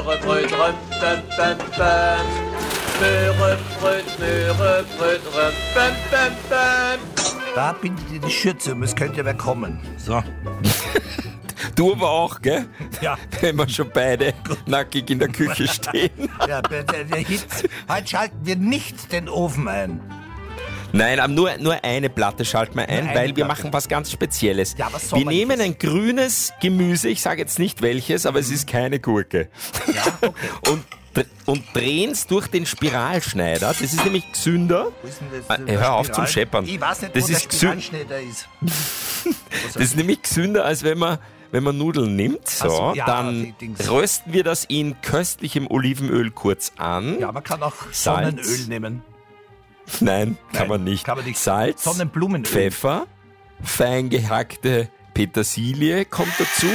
Möhre, Bröt, Röm, bäm, bäm, bäm. Möhre, Bröt, Röm, bäm, bäm, bäm. Da bindet ihr die Schürze um, es könnte ja wer kommen. So. Du aber auch, gell? Ja. Wenn wir schon beide nackig in der Küche stehen. Ja, der Hitze. Heute schalten wir nicht den Ofen ein. Nein, aber nur eine Platte schalten wir ein, Nur eine weil wir Platte. machen was ganz Spezielles. Ja, was wir nehmen Sommerliches. ein grünes Gemüse, ich sage jetzt nicht welches, aber es ist keine Gurke. Ja, okay. und drehen es durch den Spiralschneider. Das ist nämlich gesünder. Wo ist denn das, Hör auf Spiral? zum Scheppern. Ich weiß nicht, Das wo der ist Spiralschneider ist. Das ist nämlich gesünder, als wenn man Nudeln nimmt. So, Ach so, ja, die dann Dings. rösten wir das in köstlichem Olivenöl kurz an. Ja, man kann auch Salz. Sonnenöl nehmen. Nein, kann man nicht. Salz, Sonnenblumenöl. Pfeffer, fein gehackte Petersilie kommt dazu.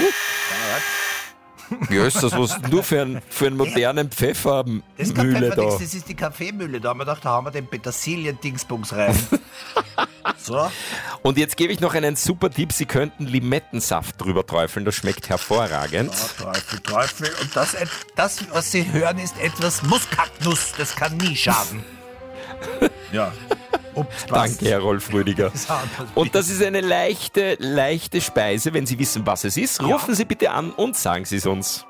Ja, ist das was nur für einen modernen Das ist kein Pfeffermühle Pfefferdings, da? das ist die Kaffeemühle. Da haben wir gedacht, da haben wir den Petersilien-Dingsbums rein. So. Und jetzt gebe ich noch einen super Tipp. Sie könnten Limettensaft drüber träufeln. Das schmeckt hervorragend. Teufel. Und das, was Sie hören, ist etwas Muskatnuss. Das kann nie schaden. Ja. Ups, passt. Danke, Herr Rolf Rüdiger. Und das ist eine leichte Speise. Wenn Sie wissen, was es ist, rufen Sie bitte an und sagen Sie es uns.